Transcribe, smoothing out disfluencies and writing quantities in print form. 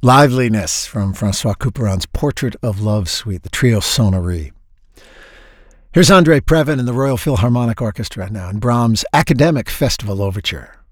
Liveliness from Francois Couperin's Portrait of Love Suite, the trio Sonnerie. Here's Andre Previn and the Royal Philharmonic Orchestra now in Brahms' Academic Festival Overture.